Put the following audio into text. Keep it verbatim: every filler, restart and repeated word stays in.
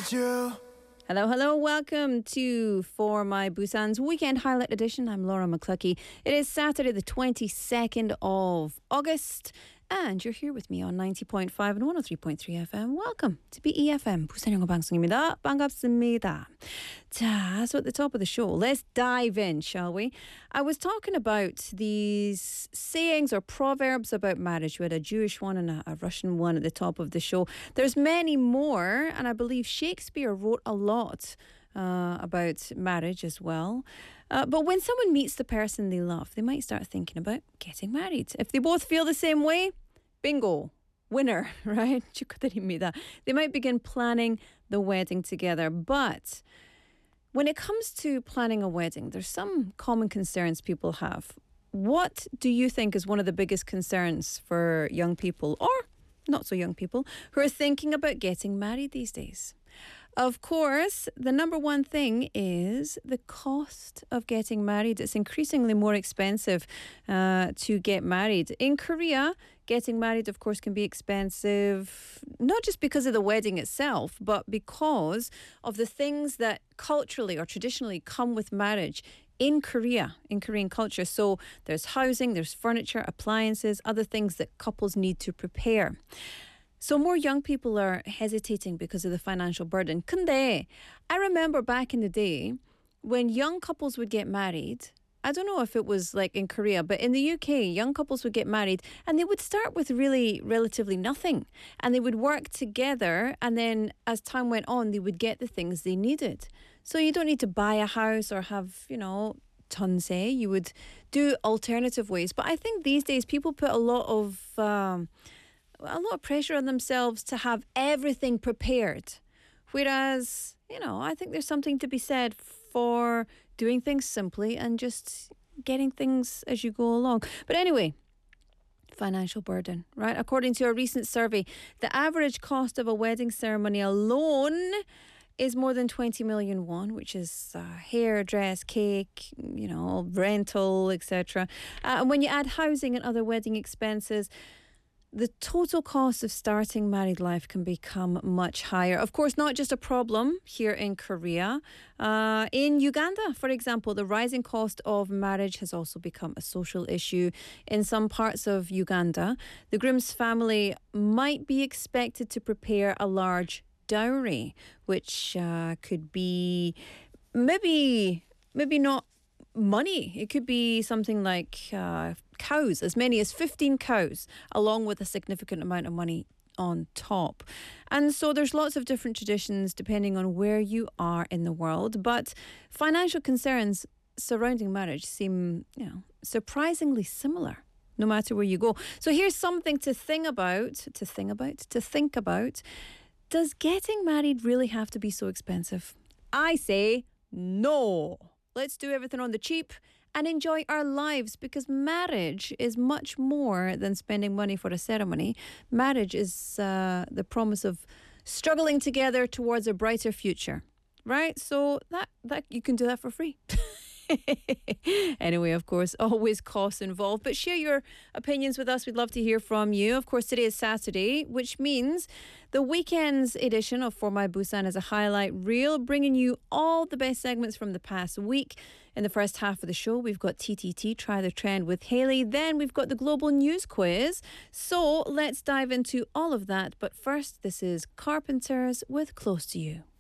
need you. Hello, hello. Welcome to For My Busan's Weekend Highlight Edition. I'm Laura McCluckey. It is Saturday the twenty-second of August and you're here with me on ninety point five and one oh three point three F M. Welcome to B E F M. 부산 영어 방송입니다. 반갑습니다. 자, so at the top of the show, let's dive in, shall we? I was talking about these sayings or proverbs about marriage. We had a Jewish one and a, a Russian one at the top of the show. There's many more, and I believe Shakespeare wrote a lot uh, about marriage as well. Uh, but when someone meets the person they love, they might start thinking about getting married. If they both feel the same way, bingo, winner, right? 축하드립니다. They might begin planning the wedding together. But when it comes to planning a wedding, there's some common concerns people have. What do you think is one of the biggest concerns for young people, or not so young people, who are thinking about getting married these days? Of course, the number one thing is the cost of getting married. It's increasingly more expensive uh, to get married. In Korea, getting married, of course, can be expensive, not just because of the wedding itself, but because of the things that culturally or traditionally come with marriage in Korea, in Korean culture. So there's housing, there's furniture, appliances, other things that couples need to prepare. So more young people are hesitating because of the financial burden. 근데 I remember back in the day when young couples would get married, I don't know if it was like in Korea, but in the U K, young couples would get married and they would start with really relatively nothing. And they would work together, and then as time went on, they would get the things they needed. So you don't need to buy a house or have, you know, tonse. You would do alternative ways. But I think these days people put a lot of... Um, a lot of pressure on themselves to have everything prepared. Whereas, you know, I think there's something to be said for doing things simply and just getting things as you go along. But anyway, financial burden, right? According to a recent survey, the average cost of a wedding ceremony alone is more than twenty million won, which is uh, hair, dress, cake, you know, rental, et cetera. Uh, and when you add housing and other wedding expenses, the total cost of starting married life can become much higher. Of course, not just a problem here in Korea. Uh, in Uganda, for example, the rising cost of marriage has also become a social issue. In some parts of Uganda, the groom's family might be expected to prepare a large dowry, which uh, could be maybe, maybe not money. It could be something like uh, cows, as many as fifteen cows, along with a significant amount of money on top. And so there's lots of different traditions depending on where you are in the world. But financial concerns surrounding marriage seem, you know, surprisingly similar, no matter where you go. So here's something to think about, to think about, to think about. Does getting married really have to be so expensive? I say no. Let's do everything on the cheap and enjoy our lives, because marriage is much more than spending money for a ceremony. Marriage is uh, the promise of struggling together towards a brighter future, right? So that, that you can do that for free. Anyway, of course, always costs involved, but share your opinions with us. We'd love to hear from you. Of course, today is Saturday, which means the weekend's edition of For My Busan is a highlight reel, bringing you all the best segments from the past week. In the first half of the show, we've got T T T, Try the Trend with Haley. Then we've got the Global News Quiz. So let's dive into all of that. But first, this is Carpenters with Close to You.